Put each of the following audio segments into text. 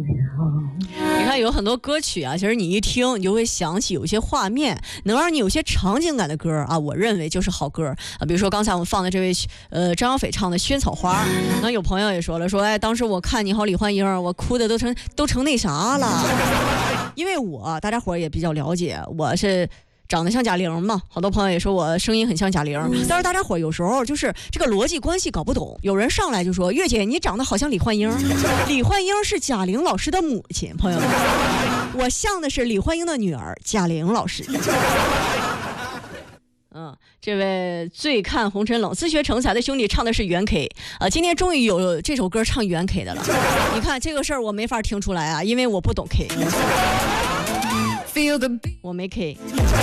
你看有很多歌曲啊，其实你一听你就会想起有些画面，能让你有些场景感的歌啊，我认为就是好歌啊。比如说刚才我们放的这位张小斐唱的《萱草花》，那有朋友也说了，说哎，当时我看你好李焕英，我哭的都成那啥了。因为大家伙也比较了解，我是长得像贾玲嘛，好多朋友也说我声音很像贾玲，但是大家伙有时候就是这个逻辑关系搞不懂。有人上来就说月姐你长得好像李焕英，李焕英是贾玲老师的母亲，朋友们，我像的是李焕英的女儿贾玲老师。这位最看红尘冷自学成才的兄弟唱的是原 K 今天终于有这首歌唱原 K 的了。你看这个事儿我没法听出来啊，因为我不懂 K， 我没 K。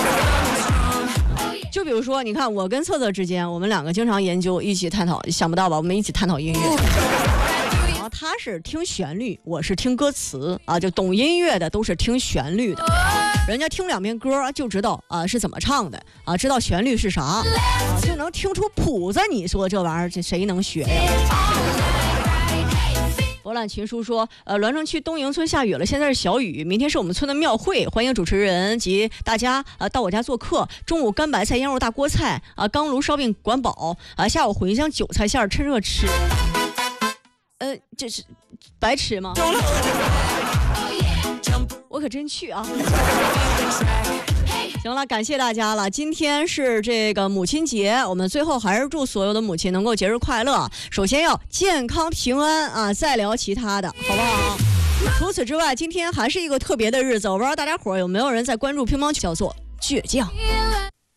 就比如说你看我跟策策之间，我们两个经常研究一起探讨，想不到吧，我们一起探讨音乐。然后他是听旋律，我是听歌词啊，就懂音乐的都是听旋律的，人家听两遍歌就知道是怎么唱的啊，知道旋律是啥啊，就能听出谱子。你说这玩意儿这谁能学呀？博览群书说，栾城区东营村下雨了，现在是小雨，明天是我们村的庙会，欢迎主持人及大家到我家做客。中午干白菜腌肉大锅菜钢炉烧饼管饱下午茴香韭菜馅趁热吃。这是白吃吗？我可真去啊！行了，感谢大家了。今天是这个母亲节，我们最后还是祝所有的母亲能够节日快乐。首先要健康平安再聊其他的，好不好？除此之外，今天还是一个特别的日子，我不知道大家伙有没有人在关注乒乓球，叫做倔强。